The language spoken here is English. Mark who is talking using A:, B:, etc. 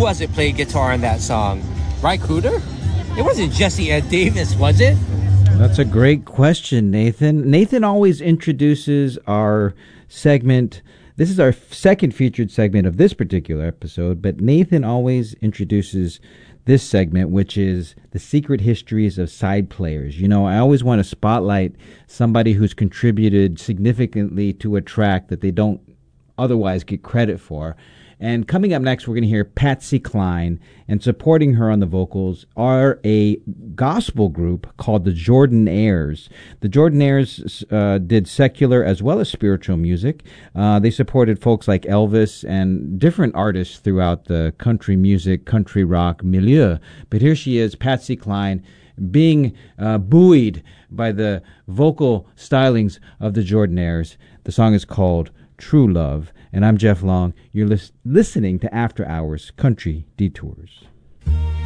A: was it played guitar in that song? Ry Cooder? It wasn't Jesse Ed Davis, was it?
B: That's a great question, Nathan. Nathan always introduces our segment. This is our second featured segment of this particular episode, but Nathan always introduces this segment, which is the secret histories of side players. You know, I always want to spotlight somebody who's contributed significantly to a track that they don't otherwise get credit for. And coming up next, we're going to hear Patsy Cline, and supporting her on the vocals are a gospel group called the Jordanaires. The Jordanaires did secular as well as spiritual music. They supported folks like Elvis and different artists throughout the country music, country rock milieu. But here she is, Patsy Cline, being buoyed by the vocal stylings of the Jordanaires. The song is called True Love. And I'm Jeff Long. You're listening to After Hours Country Detours.